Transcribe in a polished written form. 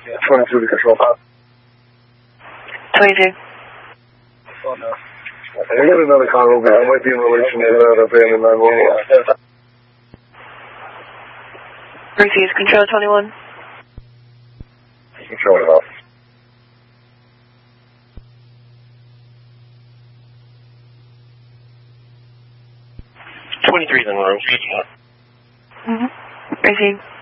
22 to control 5. 22. Oh, no. I got another call over. I might be in relation to the family 911. Refuse control 21. Control it off. '23's in room. Receive.